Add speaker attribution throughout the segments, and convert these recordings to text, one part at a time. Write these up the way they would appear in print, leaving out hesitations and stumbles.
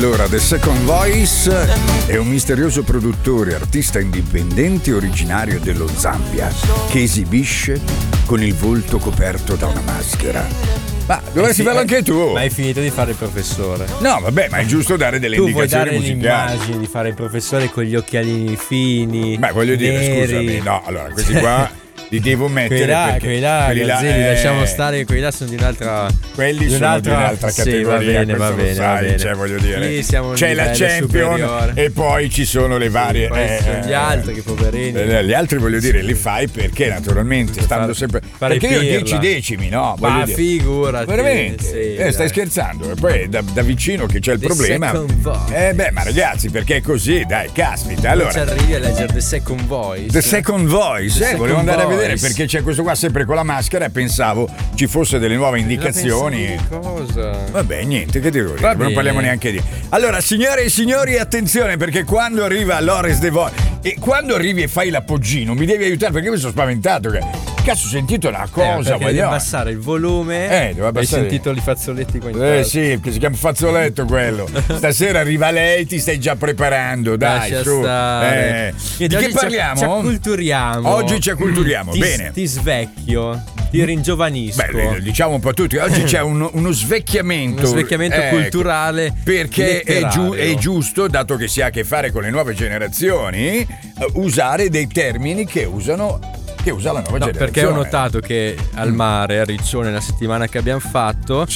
Speaker 1: Allora, The Second Voice è un misterioso produttore, artista indipendente originario dello Zambia che esibisce con il volto coperto da una maschera. Ma dovresti farlo anche tu.
Speaker 2: Ma hai finito di fare il professore?
Speaker 1: No, vabbè, ma è giusto dare delle
Speaker 2: tu
Speaker 1: indicazioni
Speaker 2: musicali. Tu vuoi dare l'immagine di fare il professore con gli occhialini fini.
Speaker 1: Beh, voglio dire,
Speaker 2: neri.
Speaker 1: scusami, no, allora, questi qua li devo mettere
Speaker 2: quelli là, Gazzelli, lasciamo stare, quelli là sono di un'altra.
Speaker 1: Quelli sono di un'altra categoria.
Speaker 2: Sì, va bene,
Speaker 1: sai,
Speaker 2: va bene.
Speaker 1: Cioè, voglio dire,
Speaker 2: lì siamo
Speaker 1: c'è la Champion
Speaker 2: superiore.
Speaker 1: e poi ci sono le varie.
Speaker 2: Poi ci sono gli altri, che poverini.
Speaker 1: Gli altri, voglio dire, li fai perché naturalmente stando sempre. Perché io 10 decimi, no?
Speaker 2: Ma figurati.
Speaker 1: Veramente?
Speaker 2: Sì,
Speaker 1: stai scherzando? E poi da vicino che c'è il problema. Beh, ma ragazzi, perché è così? Dai, caspita. Allora.
Speaker 2: Non ci arrivi a leggere The Second Voice.
Speaker 1: The Second Voice, volevo andare a vedere perché c'è questo qua sempre con la maschera e pensavo ci fosse delle nuove indicazioni.
Speaker 2: Cosa?
Speaker 1: Vabbè, niente, che devo dire? Non parliamo neanche di. Allora, signore e signori, attenzione, perché quando arriva Lores De Voice e quando arrivi e fai l'appoggino, mi devi aiutare perché mi sono spaventato. Cazzo, ho sentito una cosa,
Speaker 2: devi abbassare il volume.
Speaker 1: Devo abbassare.
Speaker 2: Hai sentito i fazzoletti qua in testa?
Speaker 1: Sì, che si chiama fazzoletto quello. Stasera arriva lei, ti stai già preparando, dai,
Speaker 2: lascia
Speaker 1: su.
Speaker 2: Stare.
Speaker 1: Di che parliamo?
Speaker 2: Ci acculturiamo.
Speaker 1: Oggi ci acculturiamo, bene.
Speaker 2: Ti svecchio, ti ringiovanisco.
Speaker 1: Beh, diciamo un po' tutti. Oggi c'è uno svecchiamento.
Speaker 2: Uno svecchiamento culturale.
Speaker 1: Perché è giusto, dato che si ha a che fare con le nuove generazioni, usare dei termini che usa la nuova generazione.
Speaker 2: Perché ho notato che al mare, a Riccione, la settimana che abbiamo fatto,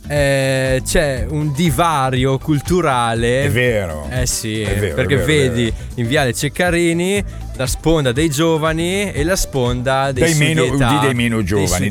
Speaker 2: c'è un divario culturale.
Speaker 1: È vero.
Speaker 2: Sì,
Speaker 1: è vero,
Speaker 2: perché
Speaker 1: è vero,
Speaker 2: vedi in Viale Ceccarini la sponda dei giovani e la sponda dei meno giovani.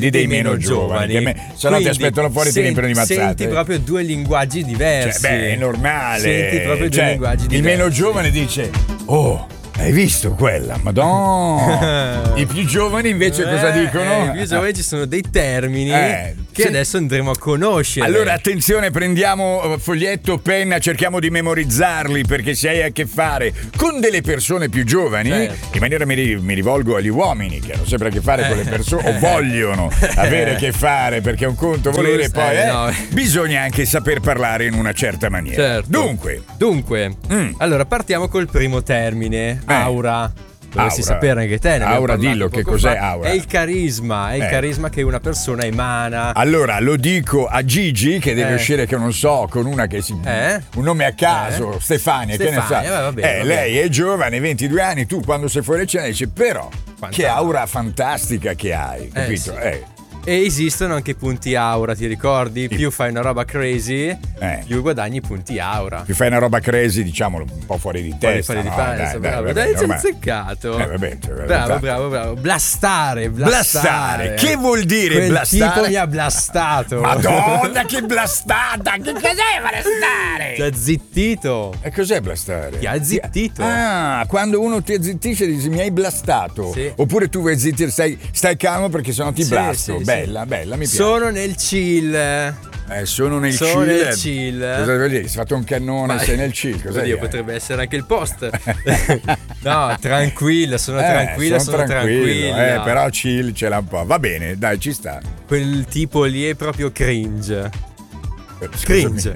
Speaker 1: Se no ti aspettano fuori ti riempiono di mazzate.
Speaker 2: Senti proprio due linguaggi diversi.
Speaker 1: È normale.
Speaker 2: Senti proprio due linguaggi diversi.
Speaker 1: Il meno giovane dice: oh, hai visto quella? Madonna! I più giovani invece cosa dicono?
Speaker 2: I più giovani ci sono dei termini che adesso andremo a conoscere.
Speaker 1: Allora attenzione, prendiamo foglietto, penna, cerchiamo di memorizzarli perché se hai a che fare con delle persone più giovani, in maniera mi rivolgo agli uomini che hanno sempre a che fare con le persone o vogliono avere a che fare, perché è un conto volere poi bisogna anche saper parlare in una certa maniera.
Speaker 2: Dunque, allora partiamo col primo termine. Aura. Dovresti sapere anche te.
Speaker 1: Aura, dillo che cos'è aura.
Speaker 2: È il carisma, il carisma che una persona emana.
Speaker 1: Allora lo dico a Gigi che deve uscire, che non so, con una che si un nome a caso, Stefania, che ne sa.
Speaker 2: Va bene.
Speaker 1: Lei è giovane, 22 anni, tu quando sei fuori cena dici però che aura fantastica che hai, capito?
Speaker 2: E esistono anche punti aura, ti ricordi? Più fai una roba crazy, più guadagni punti aura.
Speaker 1: Più fai una roba crazy, diciamolo, un po' fuori di testa.
Speaker 2: Dai, ci hai azzeccato. Bravo. Blastare.
Speaker 1: Che vuol dire
Speaker 2: quel
Speaker 1: blastare?
Speaker 2: Tipo mi ha blastato.
Speaker 1: Madonna, che blastata! Che cos'è blastare?
Speaker 2: Ti ha zittito.
Speaker 1: E cos'è blastare?
Speaker 2: Ti ha zittito.
Speaker 1: Quando uno ti azzittisce dici mi hai blastato.
Speaker 2: Sì.
Speaker 1: Oppure tu vuoi zittire, stai calmo perché sennò ti blasto.
Speaker 2: Sì.
Speaker 1: Bella, mi piace.
Speaker 2: Sono nel chill.
Speaker 1: Sono nel chill. Cosa vuol dire? Si è fatto un cannone, sei nel chill. Cosa dire?
Speaker 2: Potrebbe essere anche il post. No, tranquilla, sono tranquilla.
Speaker 1: Però chill ce l'ha un po'. Va bene, dai, ci sta.
Speaker 2: Quel tipo lì è proprio cringe.
Speaker 1: Cringe.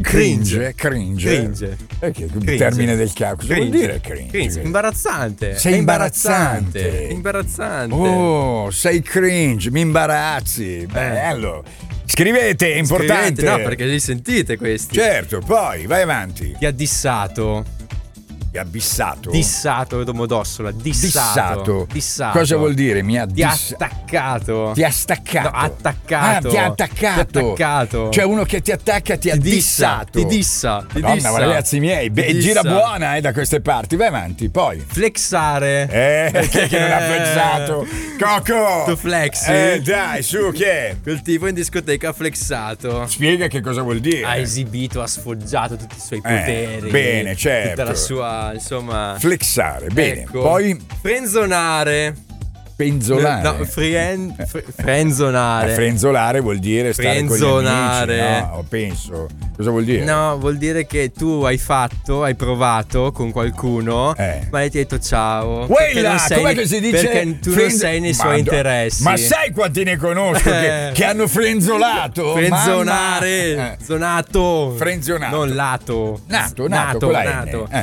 Speaker 1: Il termine del cavolo. Cosa vuol dire cringe?
Speaker 2: Imbarazzante.
Speaker 1: Sei imbarazzante. Oh, sei cringe, mi imbarazzi. Bello. Scrivete, è importante.
Speaker 2: No, perché li sentite questi.
Speaker 1: Certo, poi vai avanti.
Speaker 2: Ti ha dissato. Dissato, Domodossola. Dissato.
Speaker 1: Cosa vuol dire?
Speaker 2: Ti ha staccato.
Speaker 1: Ti ha staccato.
Speaker 2: No, attaccato.
Speaker 1: Ti ha attaccato. Cioè uno che ti attacca ti ha dissato.
Speaker 2: Ti dissa.
Speaker 1: Madonna, ragazzi miei, gira buona da queste parti. Vai avanti, poi.
Speaker 2: Flexare.
Speaker 1: Chi è che non ha flexato? Coco.
Speaker 2: Tu flexi.
Speaker 1: Dai, su, chi è?
Speaker 2: Quel tipo in discoteca ha flexato.
Speaker 1: Spiega che cosa vuol dire.
Speaker 2: Ha esibito, ha sfoggiato tutti i suoi poteri.
Speaker 1: Bene, certo.
Speaker 2: Tutta la sua, insomma,
Speaker 1: flexare, bene.
Speaker 2: Ecco.
Speaker 1: Poi
Speaker 2: frenzonare.
Speaker 1: Penzolare.
Speaker 2: No, frenzonare.
Speaker 1: Frenzolare vuol dire stare con gli amici, no? Penso. Cosa vuol dire?
Speaker 2: No, vuol dire che tu hai provato con qualcuno, ma hai detto ciao.
Speaker 1: Quella, com'è che si dice?
Speaker 2: Perché tu non sei nei suoi interessi.
Speaker 1: Ma sai quanti ne conosco che hanno frenzolato?
Speaker 2: Frenzonare. Zonato.
Speaker 1: Frenzionato.
Speaker 2: Non lato.
Speaker 1: Nato. Con la N.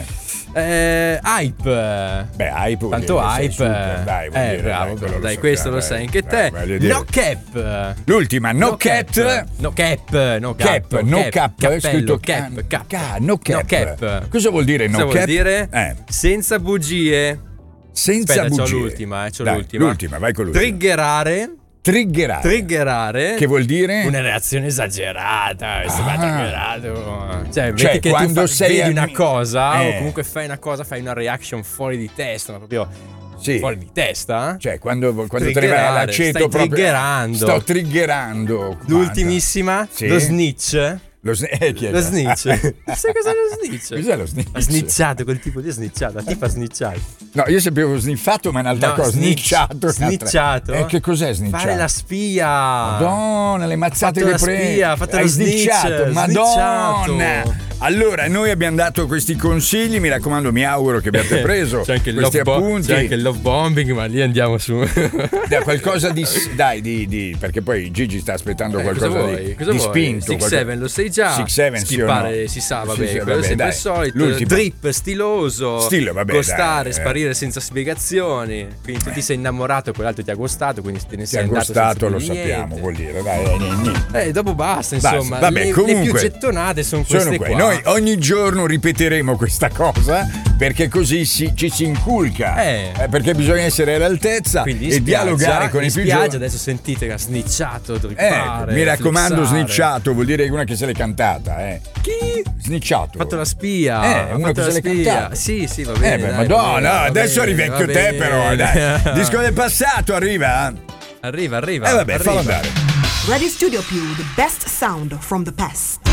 Speaker 2: Hype.
Speaker 1: Beh, hype.
Speaker 2: Tanto hype.
Speaker 1: Super, dai,
Speaker 2: bravo. Dai, questo lo sai anche te. No cap.
Speaker 1: L'ultima, no cat.
Speaker 2: No cap.
Speaker 1: No cap. È scritto
Speaker 2: cap.
Speaker 1: No cap. Cosa vuol dire no cap?
Speaker 2: Vuol dire senza bugie.
Speaker 1: Senza bugie.
Speaker 2: C'ho l'ultima.
Speaker 1: L'ultima, vai con l'ultima.
Speaker 2: Triggerare.
Speaker 1: Che vuol dire?
Speaker 2: Una reazione esagerata. Triggerato. Cioè metti che
Speaker 1: quando
Speaker 2: tu
Speaker 1: sei
Speaker 2: vedi una cosa o comunque fai una cosa, fai una reaction fuori di testa, ma proprio fuori di testa.
Speaker 1: Cioè quando te ne vai all'aceto
Speaker 2: stai
Speaker 1: proprio.
Speaker 2: Triggerando.
Speaker 1: Sto triggerando.
Speaker 2: L'ultimissima, lo snitch.
Speaker 1: Lo snitch.
Speaker 2: Sai cos'è lo snitch?
Speaker 1: Cos'è lo snitch?
Speaker 2: Ha snitchato, quel tipo di snitchato. La tipa ha snitchato.
Speaker 1: No, io sapevo sniffato, ma in realtà cosa? Snitchato. Che cos'è snitchato?
Speaker 2: Fare la spia.
Speaker 1: Madonna, le mazzate che prendi.
Speaker 2: Ha fatto lo snitchato.
Speaker 1: Madonna. Allora, noi abbiamo dato questi consigli, mi raccomando, mi auguro che abbiate preso questi appunti.
Speaker 2: C'è anche il love bombing, ma lì andiamo su.
Speaker 1: Qualcosa di perché poi Gigi sta aspettando qualcosa di spinto.
Speaker 2: 6-7 lo sei già.
Speaker 1: 6-7
Speaker 2: skippare si sa, vabbè, quello è sempre il solito.
Speaker 1: L'ultimo.
Speaker 2: Drip stiloso.
Speaker 1: Vabbè,
Speaker 2: costare, sparire senza spiegazioni. Quindi tu ti sei innamorato e quell'altro ti ha gustato, quindi te ne sei andato. Ti ha gustato,
Speaker 1: lo sappiamo, vuol dire. Dai.
Speaker 2: Dopo basta, insomma.
Speaker 1: Vabbè, comunque,
Speaker 2: le più gettonate sono queste qua.
Speaker 1: Noi ogni giorno ripeteremo questa cosa perché così ci si inculca. Perché bisogna essere all'altezza e dialogare con i più giovani.
Speaker 2: Adesso sentite che ha snitchato, drippare,
Speaker 1: mi raccomando,
Speaker 2: flexare.
Speaker 1: Snitchato vuol dire una che se l'è cantata.
Speaker 2: Chi?
Speaker 1: Snitchato.
Speaker 2: Ha fatto la spia.
Speaker 1: Una che se l'è cantata.
Speaker 2: Sì, va bene.
Speaker 1: Dai, Madonna, adesso arrivecchio te però. Dai. Disco del passato arriva.
Speaker 2: Arriva.
Speaker 1: Vabbè, fallo andare.
Speaker 3: Radio Studio Più, the best sound from the past.